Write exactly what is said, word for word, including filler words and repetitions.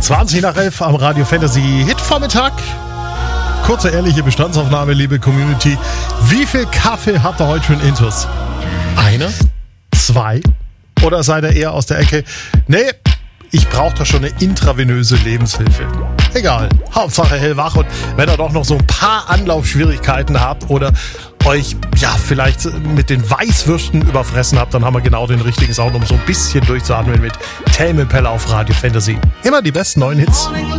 zwanzig nach elf am Radio Fantasy Hit-Vormittag. Kurze, ehrliche Bestandsaufnahme, liebe Community. Wie viel Kaffee habt ihr heute schon intus? Eine? Zwei? Oder seid ihr eher aus der Ecke? Nee, ich brauche da schon eine intravenöse Lebenshilfe. Egal, Hauptsache hellwach. Und wenn ihr doch noch so ein paar Anlaufschwierigkeiten habt oder euch ja vielleicht mit den Weißwürsten überfressen habt, dann haben wir genau den richtigen Sound, um so ein bisschen durchzuatmen mit Tame Impala auf Radio Fantasy. Immer die besten neuen Hits.